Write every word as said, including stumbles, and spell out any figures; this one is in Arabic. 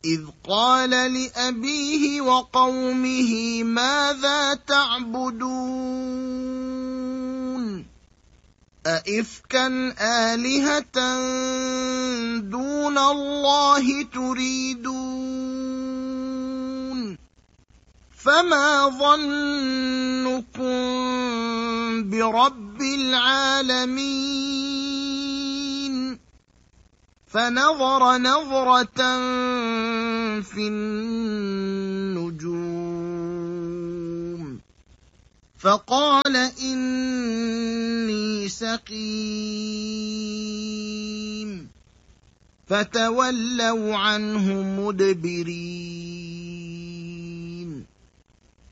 إذ قال لأبيه وقومه ماذا تعبدون أئفكا آلهة دون الله تريدون فما ظنكم برب العالمين فنظر نظرة في النجوم فقال إني سقيم فتولوا عنه مدبرين